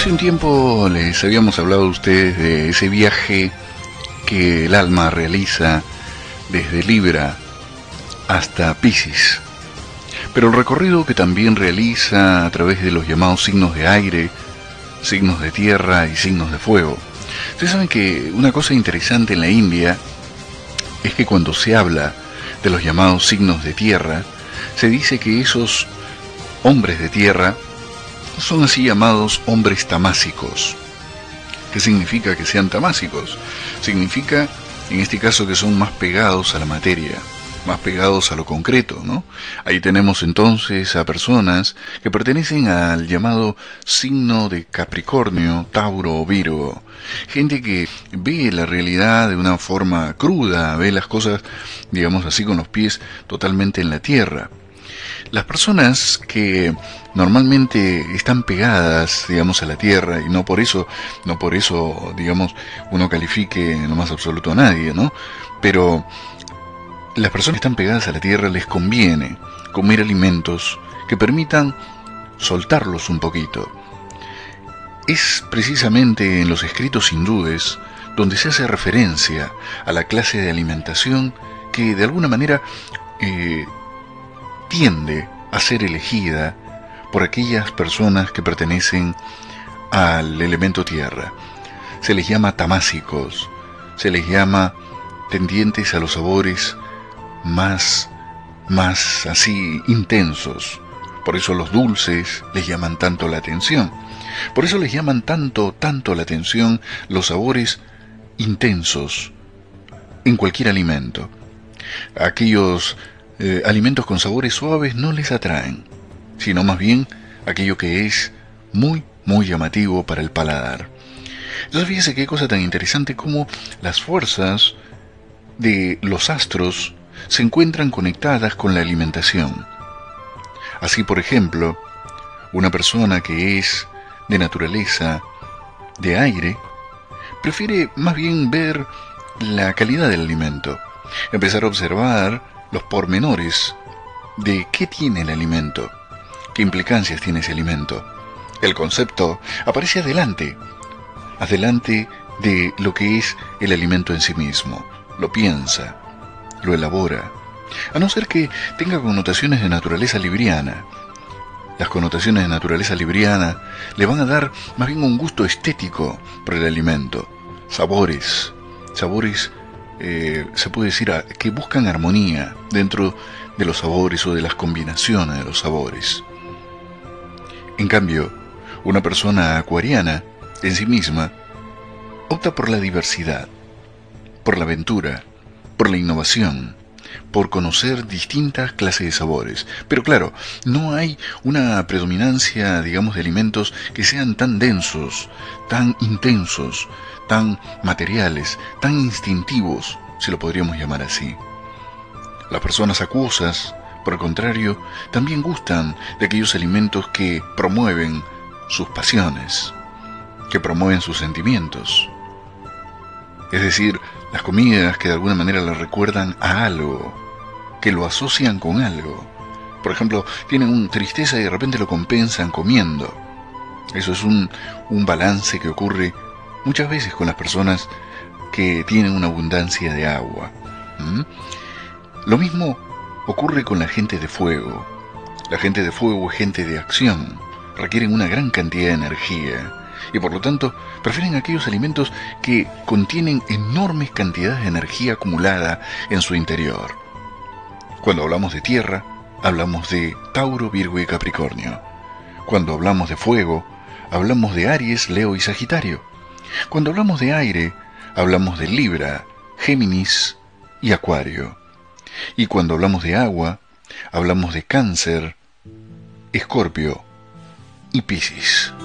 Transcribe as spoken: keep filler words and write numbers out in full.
Hace un tiempo les habíamos hablado a ustedes de ese viaje que el alma realiza desde Libra hasta Piscis, pero el recorrido que también realiza a través de los llamados signos de aire, signos de tierra y signos de fuego. Ustedes saben que una cosa interesante en la India es que cuando se habla de los llamados signos de tierra, se dice que esos hombres de tierra son así llamados hombres tamásicos. ¿Qué significa que sean tamásicos? Significa, en este caso, que son más pegados a la materia, más pegados a lo concreto, ¿no? Ahí tenemos entonces a personas que pertenecen al llamado signo de Capricornio, Tauro o Virgo. Gente que ve la realidad de una forma cruda, ve las cosas, digamos así, con los pies totalmente en la tierra. Las personas que normalmente están pegadas, digamos, a la tierra, y no por eso, no por eso, digamos, uno califique en lo más absoluto a nadie, ¿no? Pero las personas que están pegadas a la tierra les conviene comer alimentos que permitan soltarlos un poquito. Es precisamente en los escritos hindúes donde se hace referencia a la clase de alimentación que de alguna manera eh, tiende a ser elegida por aquellas personas que pertenecen al elemento tierra. Se les llama tamásicos, se les llama tendientes a los sabores más, más así intensos. Por eso los dulces les llaman tanto la atención. Por eso les llaman tanto, tanto la atención los sabores intensos en cualquier alimento. Aquellos eh, alimentos con sabores suaves no les atraen, sino más bien aquello que es muy, muy llamativo para el paladar. Entonces fíjese qué cosa tan interesante como las fuerzas de los astros se encuentran conectadas con la alimentación. Así, por ejemplo, una persona que es de naturaleza de aire prefiere más bien ver la calidad del alimento, empezar a observar los pormenores de qué tiene el alimento, qué implicancias tiene ese alimento. El concepto aparece adelante, adelante de lo que es el alimento en sí mismo. Lo piensa, lo elabora, a no ser que tenga connotaciones de naturaleza libriana. Las connotaciones de naturaleza libriana le van a dar más bien un gusto estético por el alimento. Sabores, sabores, eh, se puede decir, a, que buscan armonía dentro de los sabores o de las combinaciones de los sabores. En cambio, una persona acuariana, en sí misma, opta por la diversidad, por la aventura, por la innovación, por conocer distintas clases de sabores. Pero claro, no hay una predominancia, digamos, de alimentos que sean tan densos, tan intensos, tan materiales, tan instintivos, si lo podríamos llamar así. Las personas acuosas, por el contrario, también gustan de aquellos alimentos que promueven sus pasiones, que promueven sus sentimientos. Es decir, las comidas que de alguna manera le recuerdan a algo, que lo asocian con algo. Por ejemplo, tienen una tristeza y de repente lo compensan comiendo. Eso es un, un balance que ocurre muchas veces con las personas que tienen una abundancia de agua. ¿Mm? Lo mismo ocurre con la gente de fuego. La gente de fuego es gente de acción, requieren una gran cantidad de energía y por lo tanto prefieren aquellos alimentos que contienen enormes cantidades de energía acumulada en su interior. Cuando hablamos de tierra, hablamos de Tauro, Virgo y Capricornio. Cuando hablamos de fuego, hablamos de Aries, Leo y Sagitario. Cuando hablamos de aire, hablamos de Libra, Géminis y Acuario. Y cuando hablamos de agua, hablamos de Cáncer, Escorpio y Piscis.